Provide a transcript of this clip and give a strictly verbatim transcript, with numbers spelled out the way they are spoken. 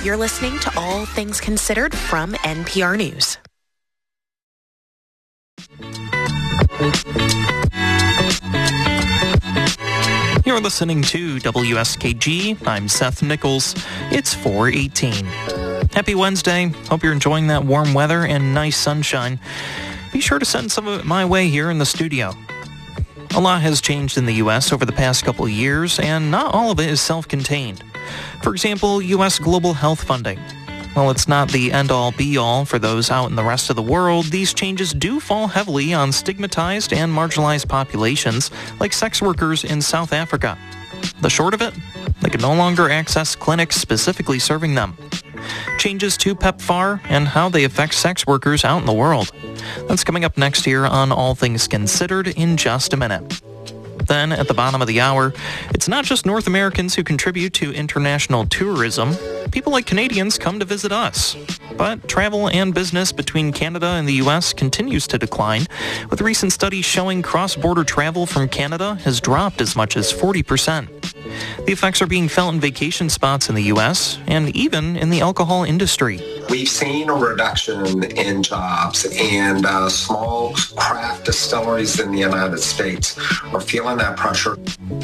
You're listening to All Things Considered from N P R News. You're listening to W S K G. I'm Seth Nichols. It's four eighteen. Happy Wednesday. Hope you're enjoying that warm weather and nice sunshine. Be sure to send some of it my way here in the studio. A lot has changed in the U S over the past couple of years, and not all of it is self-contained. For example, U S global health funding. While it's not the end-all be-all for those out in the rest of the world, these changes do fall heavily on stigmatized and marginalized populations like sex workers in South Africa. The short of it, they can no longer access clinics specifically serving them. Changes to PEPFAR and how they affect sex workers out in the world. That's coming up next here on All Things Considered in just a minute. Then, at the bottom of the hour, it's not just North Americans who contribute to international tourism. People like Canadians come to visit us. But travel and business between Canada and the U S continues to decline, with recent studies showing cross-border travel from Canada has dropped as much as forty percent. The effects are being felt in vacation spots in the U S and even in the alcohol industry. We've seen a reduction in jobs, and uh, small craft distilleries in the United States are feeling that pressure.